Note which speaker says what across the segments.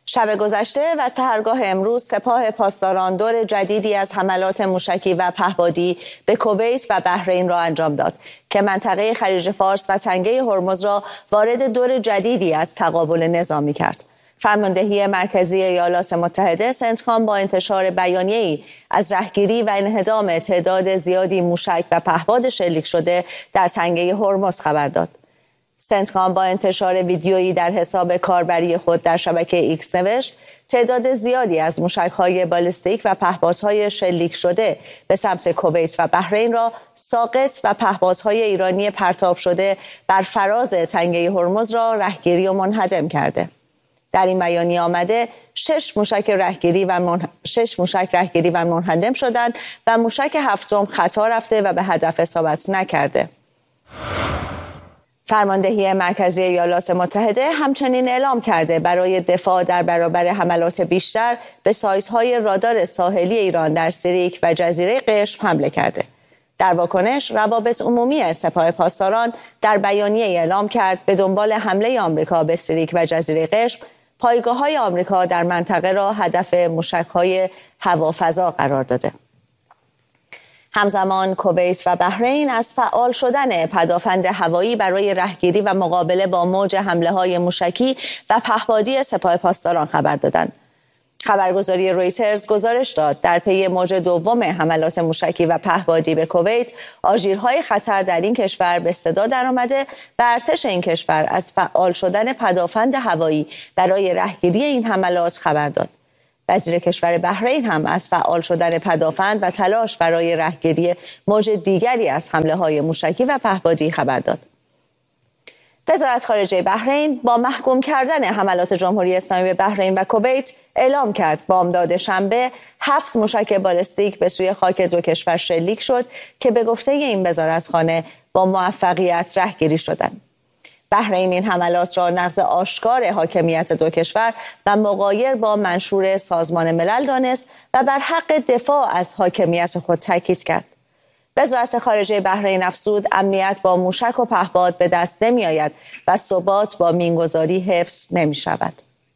Speaker 1: شب گذشته و سحرگاه امروز سپاه پاسداران دور جدیدی از حملات موشکی و پهپادی به کویت و بحرین را انجام داد که منطقه خلیج فارس و تنگه هرمز را وارد دور جدیدی از تقابل نظامی کرد. فرماندهی مرکزی ایالات متحده سنتکام با انتشار بیانیه‌ای از رهگیری و انهدام تعداد زیادی موشک و پهپاد شلیک شده در تنگه هرمز خبر داد. سنتکام با انتشار ویدیویی در حساب کاربری خود در شبکه ایکس نوشت تعداد زیادی از موشک‌های بالستیک و پهپادهای شلیک شده به سمت کویت و بحرین را ساقط و پهپادهای ایرانی پرتاب شده بر فراز تنگه هرمز را رهگیری و منهدم کرده. در این بیانیه آمده 6 موشک رهگیری و منهدم شدند و موشک هفتم خطا رفته و به هدف اصابت نکرده. فرماندهی مرکزی ایالات متحده همچنین اعلام کرده برای دفاع در برابر حملات بیشتر به سایت‌های رادار ساحلی ایران در سیریک و جزیره قشم حمله کرده. در واکنش روابط عمومی سپاه پاسداران در بیانیه اعلام کرد به دنبال حمله آمریکا به سیریک و جزیره قشم پایگاه‌های آمریکا در منطقه را هدف موشک‌های هوافضا قرار داده. همزمان کویت و بحرین از فعال شدن پدافند هوایی برای رهگیری و مقابله با موج حمله‌های موشکی و پهپادی سپاه پاسداران خبر دادند. خبرگزاری رویترز گزارش داد در پی موج دوم حملات موشکی و پهپادی به کویت، آژیرهای خطر در این کشور به صدا درآمده و ارتش این کشور از فعال شدن پدافند هوایی برای رهگیری این حملات خبر داد. وزیر کشور بحرین هم از فعال شدن پدافند و تلاش برای رهگیری موج دیگری از حمله‌های موشکی و پهپادی خبر داد. وزارت خارجه بحرین با محکوم کردن حملات جمهوری اسلامی به بحرین و کویت اعلام کرد بامداد شنبه 7 موشک بالستیک به سوی خاک دو کشور شلیک شد که به گفته این وزارتخانه با موفقیت رهگیری شدند. بحرین این حملات را نقض آشکار حاکمیت دو کشور و مغایر با منشور سازمان ملل دانست و بر حق دفاع از حاکمیت خود تاکید کرد. وزارت خارجه بحرین افزود امنیت با موشک و پهپاد به دست نمی آید و ثبات با مینگذاری حفظ نمی شود.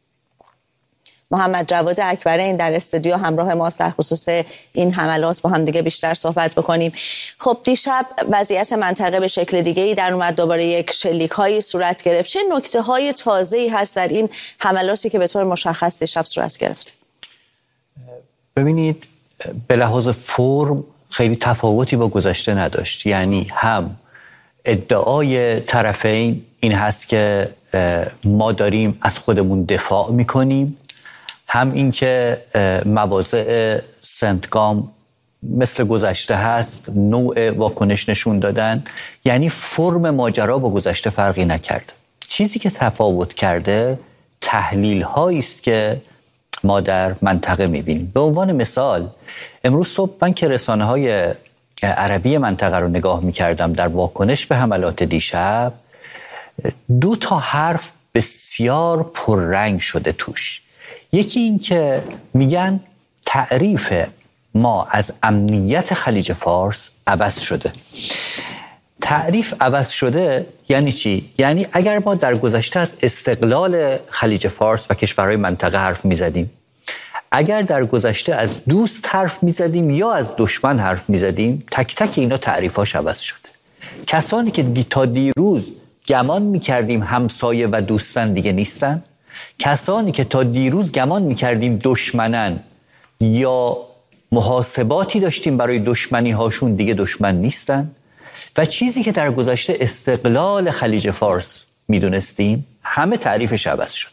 Speaker 1: محمد جواد اکبرین در استودیو همراه ماست در خصوص این حملات با هم دیگه بیشتر صحبت بکنیم. خب دیشب وضعیت منطقه به شکل دیگه‌ای در اومد، دوباره یک شلیک‌های صورت گرفت. چه نکته‌های تازه‌ای هست در این حملاتی که به طور مشخص دیشب صورت گرفت؟
Speaker 2: ببینید به لحاظ فرم خیلی تفاوتی با گذشته نداشت. یعنی هم ادعای طرفین این هست که ما داریم از خودمون دفاع میکنیم، هم این که مواضع سنتکام مثل گذشته هست، نوع واکنش نشون دادن. یعنی فرم ماجرا با گذشته فرقی نکرد. چیزی که تفاوت کرده تحلیل هایی است که ما در منطقه میبینیم. به عنوان مثال امروز صبح من که رسانه های عربی منطقه رو نگاه میکردم در واکنش به حملات دیشب، 2 حرف بسیار پررنگ شده توش. یکی این که میگن تعریف ما از امنیت خلیج فارس عوض شده. تعریف عوض شده یعنی چی؟ یعنی اگر ما در گذشته از استقلال خلیج فارس و کشورهای منطقه حرف میزدیم، اگر در گذشته از دوست حرف میزدیم یا از دشمن حرف میزدیم، تک تک اینا تعریفاش عوض شده. کسانی که تا دیروز گمان میکردیم همسایه و دوستن دیگه نیستن، کسانی که تا دیروز گمان میکردیم دشمنن یا محاسباتی داشتیم برای دشمنی هاشون دیگه دشمن نیستن، و چیزی که در گذشته استقلال خلیج فارس میدونستیم همه تعریفش عوض شده.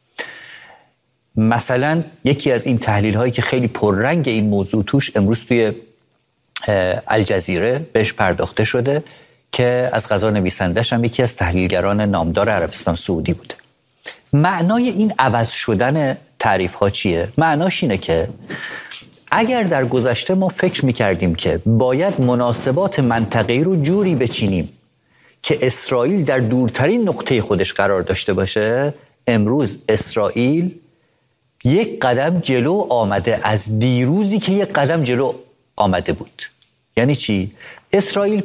Speaker 2: مثلا یکی از این تحلیل هایی که خیلی پررنگ این موضوع توش امروز توی الجزیره بهش پرداخته شده که از قضا نویسندش هم یکی از تحلیلگران نامدار عربستان سعودی بوده. معنای این عوض شدن تعریف ها چیه؟ معناش اینه که اگر در گذشته ما فکر میکردیم که باید مناسبات منطقه‌ای رو جوری بچینیم که اسرائیل در دورترین نقطه خودش قرار داشته باشه، امروز اسرائیل یک قدم جلو آمده از دیروزی که یک قدم جلو آمده بود. یعنی چی؟ اسرائیل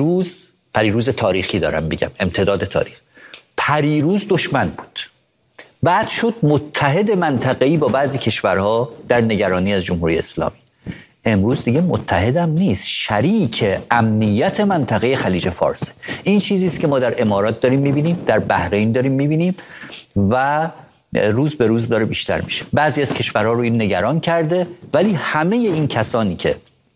Speaker 2: پریروز تاریخی دارم بگم، امتداد تاریخ، پریروز دشمن بود. بعد شد متحد منطقه‌ای با بعضی کشورها در نگرانی از جمهوری اسلامی. امروز دیگه متحدم نیست، شریک امنیت منطقه خلیج فارس. این چیزی است که ما در امارات داریم می‌بینیم، در بحرین داریم می‌بینیم و روز به روز داره بیشتر میشه. بعضی از کشورها رو این نگران کرده، ولی همه این کسانی که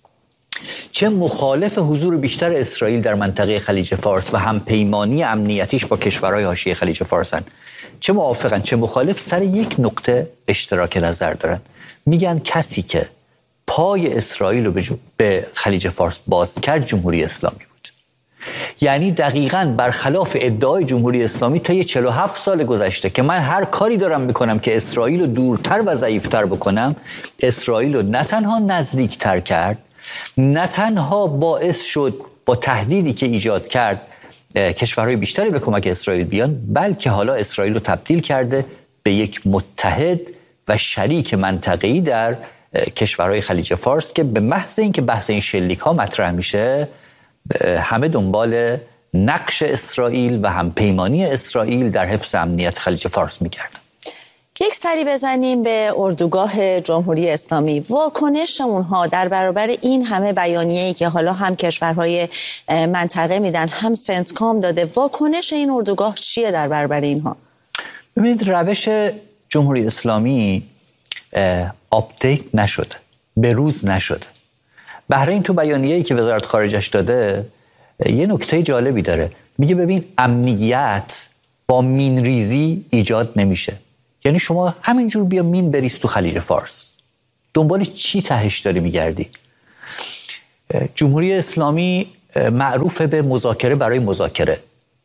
Speaker 2: چه مخالف حضور بیشتر اسرائیل در منطقه خلیج فارس و همپیمانی امنیتیش با کشورهای حاشیه خلیج فارسن، چه موافقن چه مخالف، سر یک نقطه اشتراک نظر دارن. میگن کسی که پای اسرائیل رو به خلیج فارس باز کرد جمهوری اسلامی بود. یعنی دقیقاً برخلاف ادعای جمهوری اسلامی طی 47 سال گذشته که من هر کاری دارم میکنم که اسرائیل رو دورتر و ضعیفتر بکنم، اسرائیل رو نه تنها نزدیکتر کرد، نه تنها باعث شد با تهدیدی که ایجاد کرد کشورهای بیشتری به کمک اسرائیل بیان، بلکه حالا اسرائیل رو تبدیل کرده به یک متحد و شریک منطقه‌ای در کشورهای خلیج فارس که به محض اینکه بحث این شلیک ها مطرح میشه همه دنبال نقش اسرائیل و همپیمانی اسرائیل در حفظ امنیت خلیج فارس میگردن.
Speaker 1: یک سری بزنیم به اردوگاه جمهوری اسلامی. واکنش اونها در برابر این همه بیانیه‌ای که حالا هم کشورهای منطقه میدن هم سنسکام داده، واکنش این اردوگاه چیه در برابر اینها؟
Speaker 2: ببینید، روش جمهوری اسلامی آپدیت نشده، به روز نشده. بحرین تو بیانیه‌ای که وزارت خارجش داده یه نکته جالبی داره، میگه ببین امنیت با مینریزی ایجاد نمیشه. یعنی شما همینجور بیا مین بریز تو خلیج فارس، دنبال چی تهش داری میگردی؟ جمهوری اسلامی معروف به مذاکره برای مذاکره.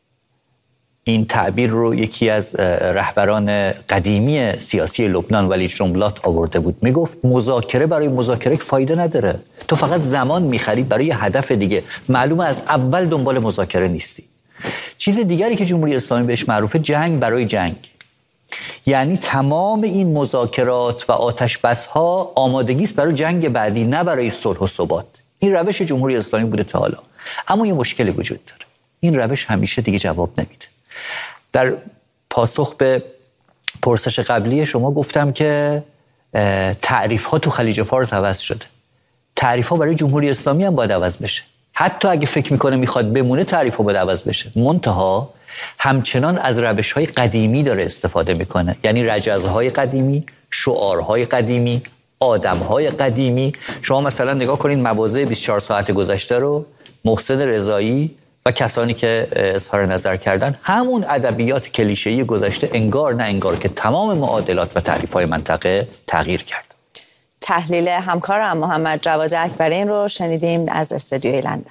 Speaker 2: این تعبیر رو یکی از رهبران قدیمی سیاسی لبنان ولی جنبلات آورده بود. میگفت مذاکره برای مذاکره فایده نداره، تو فقط زمان میخری برای هدف دیگه، معلومه از اول دنبال مذاکره نیستی. چیز دیگری که جمهوری اسلامی بهش معروفه جنگ برای جنگ. یعنی تمام این مذاکرات و آتش بس ها آمادگی است برای جنگ بعدی، نه برای صلح و ثبات. این روش جمهوری اسلامی بوده تا حالا. اما یه مشکلی وجود داره، این روش همیشه دیگه جواب نمیده. در پاسخ به پرسش قبلی شما گفتم که تعریف ها تو خلیج فارس عوض شده. تعریف ها برای جمهوری اسلامی هم باید عوض بشه. حتی اگه فکر میکنه میخواد بمونه، تعریف ها باید عوض بشه. منتها همچنان از روش های قدیمی داره استفاده میکنه. یعنی رجزهای قدیمی، شعارهای قدیمی، آدمهای قدیمی. شما مثلا نگاه کنین مواضع 24 ساعت گذشته رو، محسن رضایی و کسانی که اظهار نظر کردن، همون ادبیات کلیشه‌ای گذشته انگار نه انگار که تمام معادلات و تعریف‌های منطقه تغییر کرد.
Speaker 1: تحلیل همکارم محمد جواد اکبرین رو شنیدیم از استودیوی لندن.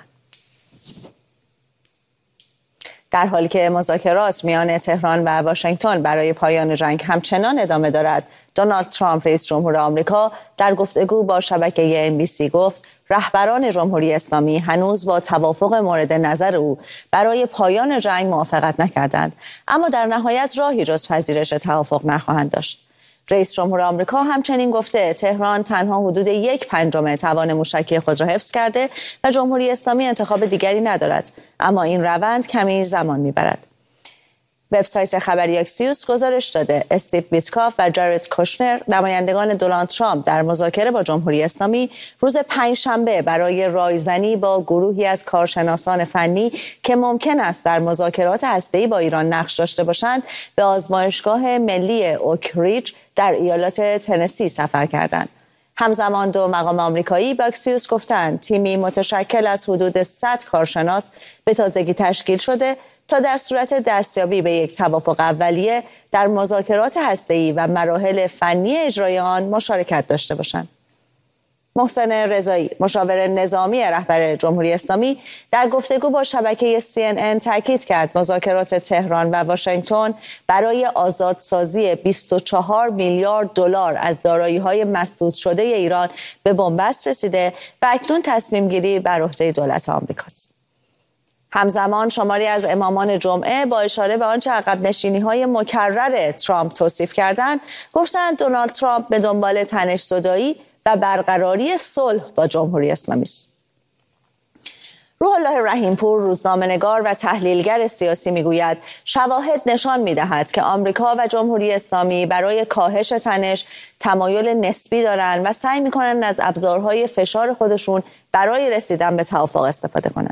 Speaker 1: در حالی که مذاکرات میان تهران و واشنگتن برای پایان جنگ همچنان ادامه دارد، دونالد ترامپ رئیس جمهور آمریکا در گفتگو با شبکه NBC گفت رهبران جمهوری اسلامی هنوز با توافق مورد نظر او برای پایان جنگ موافقت نکردند، اما در نهایت راهی جز پذیرش توافق نخواهند داشت. رئیس جمهور آمریکا همچنین گفته تهران تنها حدود 1/5 توان موشکی خود را حفظ کرده و جمهوری اسلامی انتخاب دیگری ندارد، اما این روند کمی زمان میبرد. وبسایت خبری اکسیوس گزارش داده استیو ویتکاف و جارد کوشنر، نمایندگان دونالد ترامپ در مذاکره با جمهوری اسلامی، روز پنجشنبه برای رایزنی با گروهی از کارشناسان فنی که ممکن است در مذاکرات هسته‌ای با ایران نقش داشته باشند به آزمایشگاه ملی اوکریج در ایالات تنسی سفر کردند. همزمان دو مقام آمریکایی به اکسیوس گفتند تیمی متشکل از حدود 100 کارشناس به تازگی تشکیل شده تا در صورت دستیابی به یک توافق اولیه در مذاکرات هسته‌ای و مراحل فنی اجرای آن مشارکت داشته باشند. محسن رضایی، مشاور نظامی رهبر جمهوری اسلامی، در گفتگو با شبکه CNN تاکید کرد مذاکرات تهران و واشنگتن برای آزادسازی 24 میلیارد دلار از دارایی‌های مسدود شده ایران به بنبست رسیده و اکنون تصمیم گیری بر عهده دولت آمریکاست. همزمان شماری از امامان جمعه با اشاره به آنچه عقب نشینی‌های مکرر ترامپ توصیف کردند، گفتند دونالد ترامپ به دنبال تنش‌زدایی و برقراری صلح با جمهوری اسلامی است. روح الله رحیمپور، روزنامه‌نگار و تحلیلگر سیاسی، میگوید شواهد نشان می‌دهد که آمریکا و جمهوری اسلامی برای کاهش تنش تمایل نسبی دارند و سعی می‌کنند از ابزارهای فشار خودشون برای رسیدن به توافق استفاده کنند.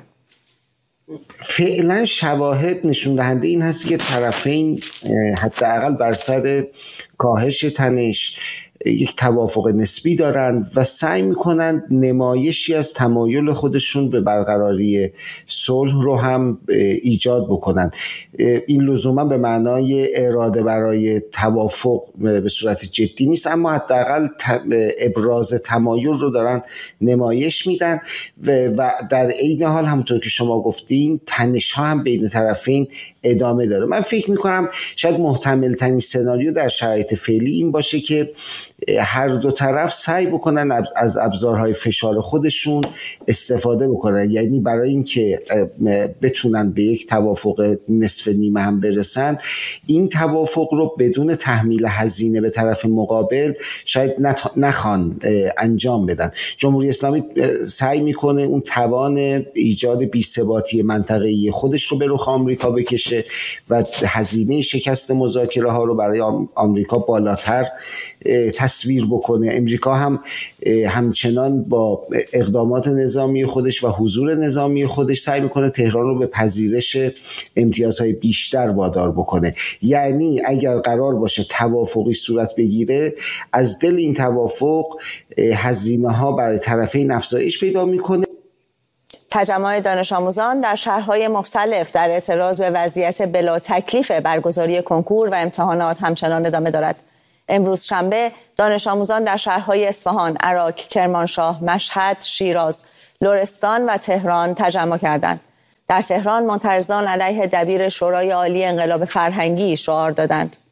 Speaker 3: فعلا شواهد نشون دهنده این هست که طرفین حداقل بر سر کاهش تنش یک توافق نسبی دارند و سعی میکنند نمایشی از تمایل خودشون به برقراری صلح رو هم ایجاد بکنند. این لزوما به معنای اراده برای توافق به صورت جدی نیست، اما حداقل ابراز تمایل رو دارن نمایش میدن و در عین حال همونطور که شما گفتین تنش ها هم بین طرفین ادامه داره. من فکر میکنم شاید محتمل ترین سناریو در شرایط فعلی این باشه که هر دو طرف سعی بکنن از ابزارهای فشار خودشون استفاده بکنن، یعنی برای اینکه بتونن به یک توافق نصف نیمه هم برسن این توافق رو بدون تحمیل هزینه به طرف مقابل شاید نخوان انجام بدن. جمهوری اسلامی سعی میکنه اون توان ایجاد بی‌ثباتی منطقه‌ای خودش رو به رخ آمریکا بکشه و هزینه شکست مذاکره ها رو برای آمریکا بالاتر تصویر بکنه. امریکا هم همچنان با اقدامات نظامی خودش و حضور نظامی خودش سعی میکنه تهران رو به پذیرش امتیازهای بیشتر وادار بکنه. یعنی اگر قرار باشه توافقی صورت بگیره، از دل این توافق هزینه ها برای طرفین افزایش پیدا میکنه.
Speaker 1: تجمع دانش آموزان در شهرهای مختلف در اعتراض به وضعیت بلا تکلیف برگزاری کنکور و امتحانات همچنان ادامه دارد. امروز شنبه دانش آموزان در شهرهای اصفهان، عراق، کرمانشاه، مشهد، شیراز، لرستان و تهران تجمع کردند. در تهران معترضان علیه دبیر شورای عالی انقلاب فرهنگی شعار دادند.